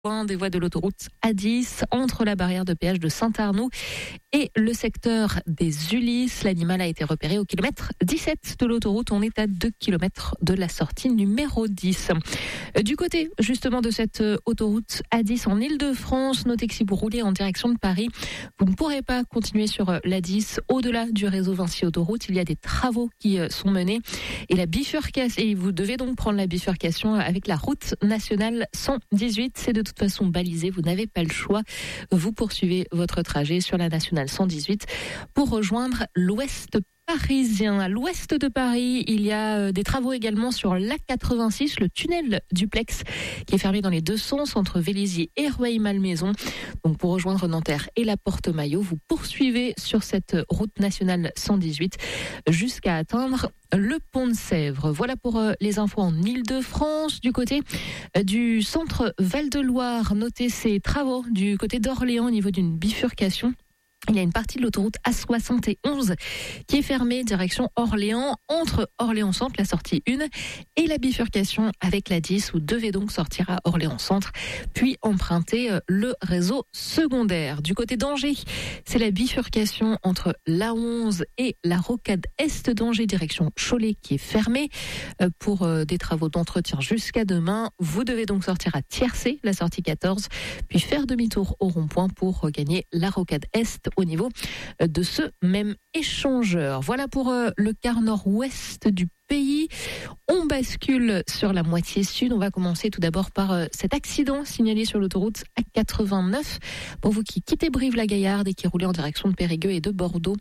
des voies de l'autoroute A10 entre la barrière de péage de Saint-Arnoux et le secteur des Ulysses. L'animal a été repéré au kilomètre 17 de l'autoroute. On est à 2 kilomètres de la sortie numéro 10. Du côté justement de cette autoroute A10 en Île-de-France, notez que si vous roulez en direction de Paris, vous ne pourrez pas continuer sur l'A10 au-delà du réseau Vinci Autoroute. Il y a des travaux qui sont menés et la bifurcation, et vous devez donc prendre la bifurcation avec la route nationale 118. C'est de toute façon balisé, vous n'avez pas le choix. Vous poursuivez votre trajet sur la nationale 118 pour rejoindre l'ouest parisien. À l'ouest de Paris, il y a des travaux également sur l'A86, le tunnel duplex qui est fermé dans les deux sens entre Vélizy et Rueil-Malmaison. Donc pour rejoindre Nanterre et la Porte-Maillot, vous poursuivez sur cette route nationale 118 jusqu'à atteindre le pont de Sèvres. Voilà pour les infos en Île-de-France. Du côté du centre Val-de-Loire, notez ces travaux du côté d'Orléans au niveau d'une bifurcation. Il y a une partie de l'autoroute A71 qui est fermée direction Orléans, entre Orléans Centre, la sortie 1, et la bifurcation avec la 10. Vous devez donc sortir à Orléans Centre, puis emprunter le réseau secondaire. Du côté d'Angers, c'est la bifurcation entre l'A11 et la rocade Est d'Angers, direction Cholet, qui est fermée pour des travaux d'entretien jusqu'à demain. Vous devez donc sortir à Tiercé, la sortie 14, puis faire demi-tour au rond-point pour regagner la rocade Est au niveau de ce même échangeur. Voilà pour le quart nord-ouest du pays. On bascule sur la moitié sud. On va commencer tout d'abord par cet accident signalé sur l'autoroute A89. Pour vous qui quittez Brive-la-Gaillarde et qui roulez en direction de Périgueux et de Bordeaux,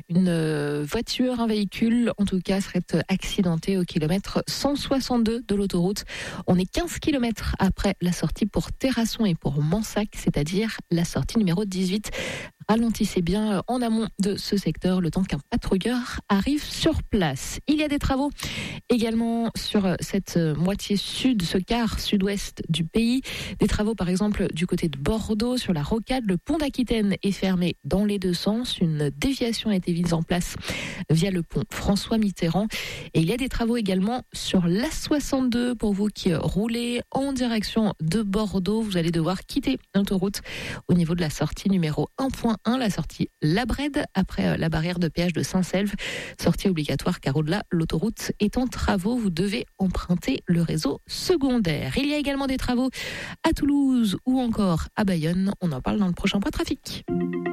un véhicule en tout cas serait accidenté au kilomètre 162 de l'autoroute. On est 15 kilomètres après la sortie pour Terrasson et pour Mansac, c'est-à-dire la sortie numéro 18. Ralentissez bien en amont de ce secteur le temps qu'un patrouilleur arrive sur place. Il y a des travaux également sur cette moitié sud, ce quart sud-ouest du pays. Des travaux par exemple du côté de Bordeaux sur la rocade. Le pont d'Aquitaine est fermé dans les deux sens. Une déviation a été mise en place via le pont François Mitterrand. Et il y a des travaux également sur l'A62 pour vous qui roulez en direction de Bordeaux. Vous allez devoir quitter l'autoroute au niveau de la sortie numéro 1.1, la sortie Labrède, après la barrière de péage de Saint-Selve. Sortie obligatoire car au-delà, l'autoroute est en travaux. Vous devez emprunter le réseau secondaire. Il y a également des travaux à Toulouse ou encore à Bayonne. On en parle dans le prochain point trafic.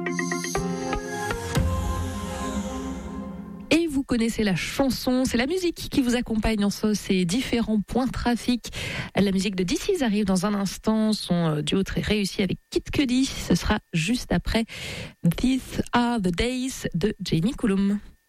Et vous connaissez la chanson, c'est la musique qui vous accompagne en ces différents points trafic. La musique de This Is arrive dans un instant, son duo très réussi avec Kid Cudi. Ce sera juste après These Are the Days de Jamie Cullum.